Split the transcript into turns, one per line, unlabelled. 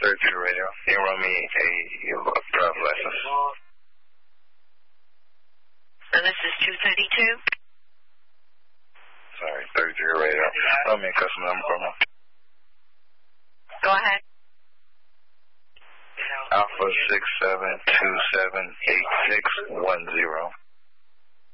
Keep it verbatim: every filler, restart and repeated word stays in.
thirty-two radio. Can you run me a driver's license?
So this is two thirty-two?
Sorry, thirty-two radio. Run me a customer number for me.
Go ahead.
Alpha six seven two seven eight six one zero.